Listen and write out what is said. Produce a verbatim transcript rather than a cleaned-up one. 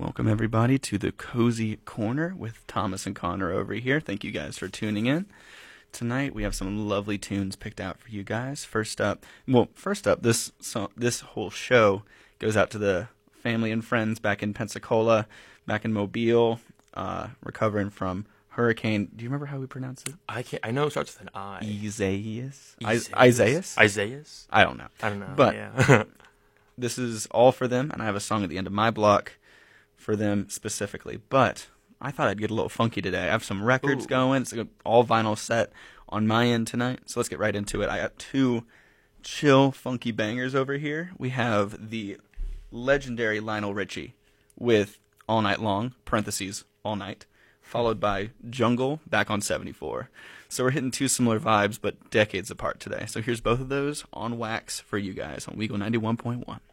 Welcome, everybody, to the Cozy Corner with Thomas and Connor over here. Thank you guys for tuning in. Tonight, we have some lovely tunes picked out for you guys. First up, well, first up, this so, this whole show goes out to the family and friends back in Pensacola, back in Mobile, uh, recovering from Hurricane. Do you remember how we pronounce it? I can't. I know it starts with an I. Isaias? Isaias? Isaias? Isaias? I don't know. I don't know. But yeah. this is all for them, and I have a song at the end of my block for them specifically. But I thought I'd get a little funky today. I have some records Ooh. going. It's an all vinyl set on my end tonight. So let's get right into it. I got two chill, funky bangers over here. We have the legendary Lionel Richie with All Night Long, parentheses, All Night, followed by Jungle, back on seventy-four. So we're hitting two similar vibes, but decades apart today. So here's both of those on wax for you guys on Weagle ninety-one point one.